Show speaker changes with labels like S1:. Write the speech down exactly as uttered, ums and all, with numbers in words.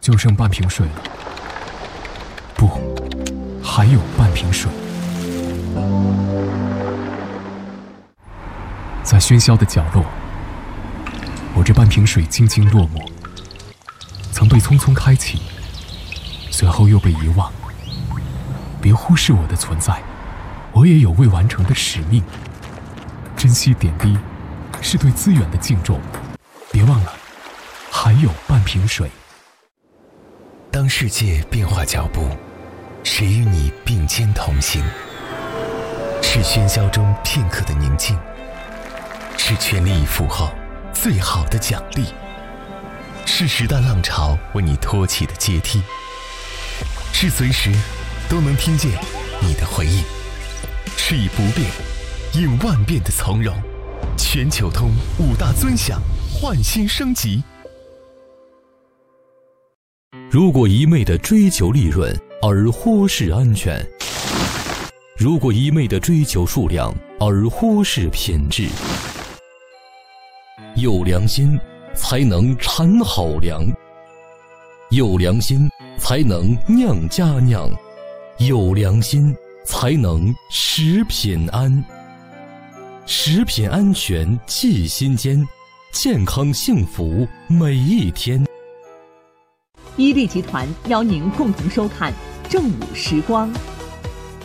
S1: 就剩半瓶水了。不，还有半瓶水。在喧嚣的角落，我这半瓶水静静落寞，曾被匆匆开启，随后又被遗忘。别忽视我的存在，我也有未完成的使命。珍惜点滴，是对资源的敬重。别忘了，还有半瓶水。
S2: 当世界变化脚步，谁与你并肩同行？是喧嚣中片刻的宁静，是全力以赴后最好的奖励，是时代浪潮为你托起的阶梯，是随时都能听见你的回应，是以不变应万变的从容。全球通五大尊享，焕新升级。
S3: 如果一味地追求利润而忽视安全，如果一味地追求数量而忽视品质，有良心才能产好粮，有良心才能酿佳酿，有良心才能食品安。食品安全记心间，健康幸福每一天。
S4: 伊利集团邀您共同收看正午时光。